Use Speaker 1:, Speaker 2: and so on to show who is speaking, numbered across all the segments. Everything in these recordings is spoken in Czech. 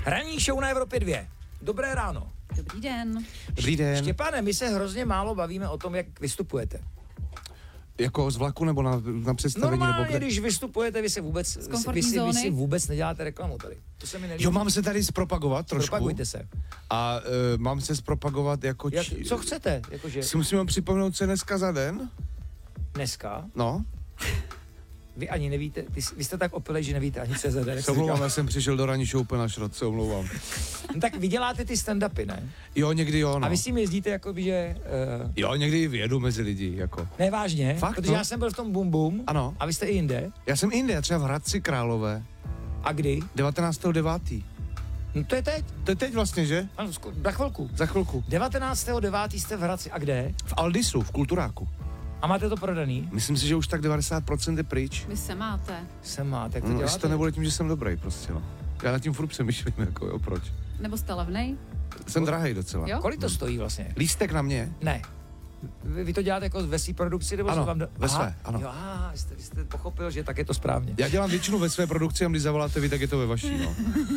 Speaker 1: Ranní show na Evropě 2. Dobré ráno.
Speaker 2: Dobrý den.
Speaker 3: Dobrý den.
Speaker 1: Štěpáne, my se hrozně málo bavíme o tom, jak vystupujete.
Speaker 3: Jako z vlaku nebo na představení?
Speaker 1: Normálně,
Speaker 3: nebo kde?
Speaker 1: když vystupujete, vy si vůbec neděláte reklamu tady. To se mi nelíbí.
Speaker 3: Jo, mám se tady zpropagovat trošku.
Speaker 1: Propagujte se.
Speaker 3: A mám se zpropagovat jako...
Speaker 1: Co chcete? Jakože
Speaker 3: Si musíme připomenout, co je dneska za den?
Speaker 1: dneska?
Speaker 3: No.
Speaker 1: Vy ani nevíte, vy jste tak opilej, že nevíte ani CZD.
Speaker 3: Se omlouvám, já jsem přišel do ranní show úplně na šrot, se omlouvám.
Speaker 1: No, tak vy děláte ty stand-upy, ne?
Speaker 3: Jo, někdy jo, no.
Speaker 1: A vy s tím jezdíte jako by, že...
Speaker 3: Jo, někdy i vyjedu mezi lidi, jako.
Speaker 1: Ne, vážně?
Speaker 3: Fakt,
Speaker 1: protože
Speaker 3: no?
Speaker 1: já jsem byl v tom Bum Bum.
Speaker 3: Ano.
Speaker 1: A vy jste i jinde.
Speaker 3: Já jsem Indie, třeba v Hradci Králové.
Speaker 1: A kdy?
Speaker 3: 19.9.
Speaker 1: No to je teď.
Speaker 3: To je teď vlastně, že?
Speaker 1: Ano, za chvilku.
Speaker 3: Za chvilku.
Speaker 1: 19.9. jste v Hradci. A kde?
Speaker 3: V Aldisu, v Kulturáku.
Speaker 1: A máte to prodaný?
Speaker 3: Myslím si, že už tak 90% je pryč.
Speaker 2: Vy se máte.
Speaker 1: Jsem máte, jak to
Speaker 3: No,
Speaker 1: děláte?
Speaker 3: jestli to nebude tím, že jsem dobrý prostě, no. Já nad tím furt přemýšlím, jako jo, proč.
Speaker 2: Nebo jste levnej?
Speaker 3: Jsem drahej docela.
Speaker 2: Jo?
Speaker 1: Kolik to stojí vlastně?
Speaker 3: Lístek na mě?
Speaker 1: Ne. Vy to děláte jako ve své produkci? Nebo
Speaker 3: Ano,
Speaker 1: vám
Speaker 3: ve své, ano.
Speaker 1: Jo, vy jste pochopil, že tak je to správně.
Speaker 3: Já dělám většinu ve své produkci a když zavoláte vy, tak je to ve vaší, no.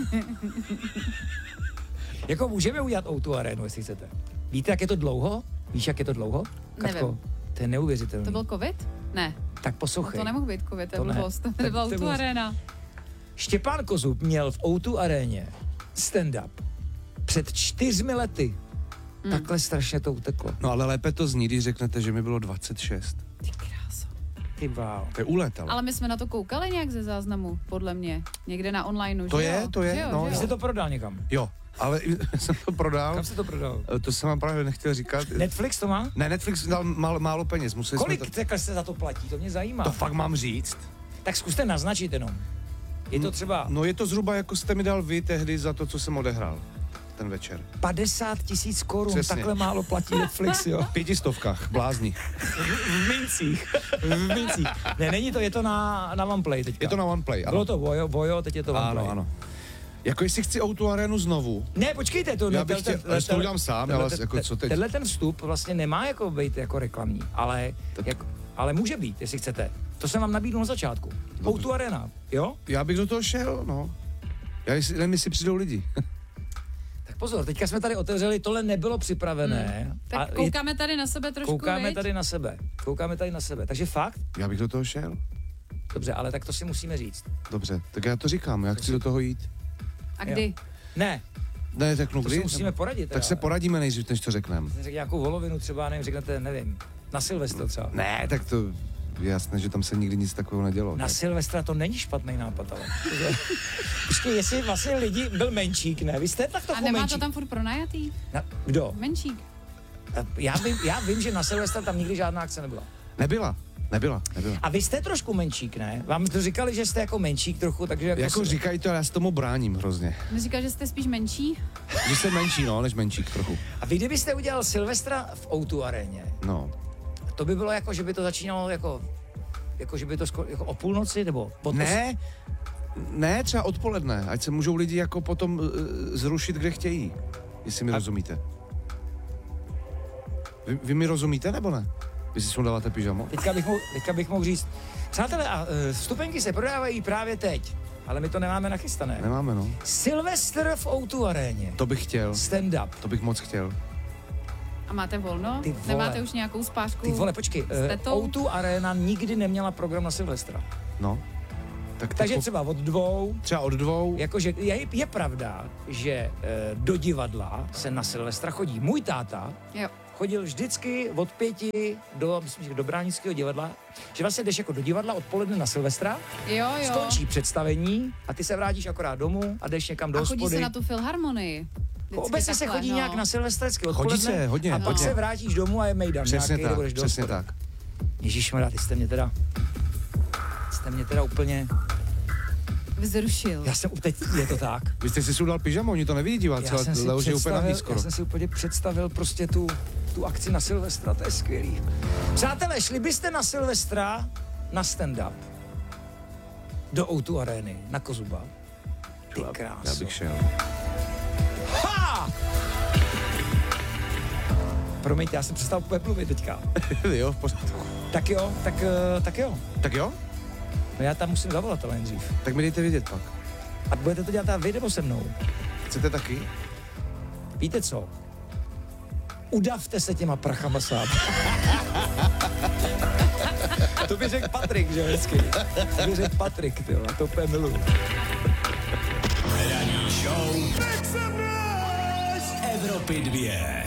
Speaker 1: Jako můžeme udělat O2 Arenu, jestli chcete. Víte, jak je to dlouho? Víš, jak je to dlouho?
Speaker 2: Nevím.
Speaker 1: To je neuvěřitelné.
Speaker 2: To byl covid? Ne.
Speaker 1: Tak poslouchej.
Speaker 2: No to nemohl být covid, to
Speaker 1: To
Speaker 2: byl
Speaker 1: ne.
Speaker 2: host.
Speaker 1: To-
Speaker 2: To byla
Speaker 1: to
Speaker 2: tu
Speaker 1: byl-
Speaker 2: arena.
Speaker 1: Štěpán Kozub měl v O2 aréně stand-up před 4 lety. Takhle strašně to uteklo.
Speaker 3: No ale lépe to zní, když řeknete, že mi bylo 26.
Speaker 2: Ty kráso.
Speaker 1: Ty wow.
Speaker 3: To je úlet, ale.
Speaker 2: Ale my jsme na to koukali nějak ze záznamu, podle mě. Někde na onlineu,
Speaker 3: To
Speaker 2: že
Speaker 3: je,
Speaker 2: jo?
Speaker 3: to je,
Speaker 2: Že jo,
Speaker 3: no.
Speaker 2: že
Speaker 1: Vy
Speaker 2: jo?
Speaker 1: jste to prodal někam?
Speaker 3: Jo, ale jsem to prodal.
Speaker 1: Kam jste to prodal?
Speaker 3: To jsem vám právě nechtěl říkat.
Speaker 1: Netflix to má?
Speaker 3: Ne, Netflix dal málo peněz. Museli
Speaker 1: Kolik
Speaker 3: jsme
Speaker 1: takhle se za to platí? To mě zajímá.
Speaker 3: to fakt mám říct.
Speaker 1: Tak zkuste naznačit jenom. Je to třeba
Speaker 3: No je to zhruba, jako jste mi dal vy tehdy za to, co jsem odehrál ten večer.
Speaker 1: 50 000 korun.
Speaker 3: Přesně.
Speaker 1: Takhle málo platí Netflix, jo?
Speaker 3: 500, blázni.
Speaker 1: V mincích. V mincích. Ne, není to, je to na OnePlay teďka.
Speaker 3: Je to na OnePlay, ano.
Speaker 1: Bylo to Vojo, teď je to OnePlay.
Speaker 3: Ano, ano. Jako jestli chci O2 Arenu znovu,
Speaker 1: Ne, počkejte, to
Speaker 3: Já bych chtěl- ale to udělám sám, já vás jako co teď?
Speaker 1: Tenhle ten vstup vlastně nemá jako být jako reklamní, ale může být, jestli chcete. To jsem vám nabídnul na začátku. O2 Arena, jo?
Speaker 3: já bych do toho šel, no. Nevím, jestli přijdou lidi.
Speaker 1: Tak pozor, teďka jsme tady otevřeli, tohle nebylo připravené.
Speaker 2: Tak koukáme tady na sebe trošku,
Speaker 1: Koukáme
Speaker 2: viď?
Speaker 1: tady na sebe. Takže fakt?
Speaker 3: Já bych do toho šel.
Speaker 1: Dobře, ale tak to si musíme říct.
Speaker 3: Dobře, tak já to říkám, já chci do toho jít.
Speaker 2: A kdy?
Speaker 1: Ne,
Speaker 3: Ne, řeknu
Speaker 1: to
Speaker 3: kdy.
Speaker 1: si musíme poradit.
Speaker 3: Tak se poradíme nejdřív, než to řekneme.
Speaker 1: Řekl nějakou volovinu třeba, nevím, řeknete, nevím, na Silvestra třeba.
Speaker 3: Ne, tak to je jasné, že tam se nikdy nic takového nedělo.
Speaker 1: Na
Speaker 3: tak.
Speaker 1: Silvestra to není špatný nápad, ale. Počkej, jestli vlastně lidi, byl Menčík, ne? Vy jste tak
Speaker 2: A
Speaker 1: trochu
Speaker 2: nemá
Speaker 1: Menčík.
Speaker 2: to tam furt pronajatý?
Speaker 1: Kdo?
Speaker 2: Menšík.
Speaker 1: Já vím, že na Silvestra tam nikdy žádná akce nebyla.
Speaker 3: Nebyla.
Speaker 1: A vy jste trošku Menčík, ne? Vám to říkali, že jste jako Menčík trochu, takže
Speaker 3: Jako říkají to, ale já se tomu bráním hrozně.
Speaker 2: My říká, že jste spíš menší?
Speaker 3: Že jsem menší, no, než Menčík trochu.
Speaker 1: A vy kdybyste udělal Silvestra v O2 aréně,
Speaker 3: No.
Speaker 1: to by bylo jako, že by to začínalo jako že by to jako o půlnoci, nebo pod
Speaker 3: Ne, třeba odpoledne, ať se můžou lidi jako potom zrušit, kde chtějí, jestli mi rozumíte. Vy mi rozumíte, nebo ne? Vy si sundáváte pyžamo?
Speaker 1: Teďka bych mohl říct, přátelé, a vstupenky se prodávají právě teď, ale my to nemáme nachystané.
Speaker 3: Nemáme, no.
Speaker 1: Silvestr v O2 aréně.
Speaker 3: To bych chtěl,
Speaker 1: Stand-up.
Speaker 3: to bych moc chtěl.
Speaker 2: A máte volno?
Speaker 1: Ty vole.
Speaker 2: Nemáte už nějakou spářku?
Speaker 1: Ty vole, počkej,
Speaker 2: s tetou?
Speaker 1: O2 Arena nikdy neměla program na Silvestra.
Speaker 3: No. Tak
Speaker 1: Takže třeba od 2,
Speaker 3: třeba od 2,
Speaker 1: jakože je pravda, že do divadla se na Silvestra chodí. Můj táta
Speaker 2: Jo.
Speaker 1: chodil vždycky od 5 do Bránického divadla, že vlastně jdeš jako do divadla odpoledne na Silvestra,
Speaker 2: Jo.
Speaker 1: skončí představení a ty se vrátíš akorát domů a jdeš někam do
Speaker 2: A chodí
Speaker 1: hospody.
Speaker 2: se na tu filharmonii. Vždycky
Speaker 1: Obecně se
Speaker 2: takhle,
Speaker 1: chodí
Speaker 2: no.
Speaker 1: nějak na silvestrecky odpoledne.
Speaker 3: Chodí se, hodně,
Speaker 1: a pak
Speaker 3: hodně.
Speaker 1: se vrátíš domů a je mejdan.
Speaker 3: přesně
Speaker 1: nějaký, budeš
Speaker 3: tak,
Speaker 1: do
Speaker 3: přesně
Speaker 1: hospody.
Speaker 3: tak.
Speaker 1: Ježišmarja, ty jste mě teda úplně,
Speaker 2: Vzrušil.
Speaker 1: já jsem teď, je to tak.
Speaker 3: Vy jste si sundal pyžamo, oni to nevidí diváci, ale Leoš je úplně nahý skoro.
Speaker 1: Já jsem si úplně představil prostě tu akci na Silvestra, to je skvělý. Přátelé, šli byste na Silvestra na stand-up do O2 arény, na Kozuba? Ty kráso.
Speaker 3: Já bych šel.
Speaker 1: Ha! Promiňte, já jsem přestal úplně mluvit teďka.
Speaker 3: Jo, v pořádku.
Speaker 1: Tak jo.
Speaker 3: Tak jo?
Speaker 1: No já tam musím zavolat ale nejdřív.
Speaker 3: Tak mi dejte vědět pak.
Speaker 1: A budete to dělat vy nebo se mnou?
Speaker 3: Chcete taky?
Speaker 1: Víte co? Udavte se těma prachama sám. To by řekl Patrik, že hezky. To by řekl Patrik, tyjo, to úplně miluju.
Speaker 4: Ranní show Evropy 2.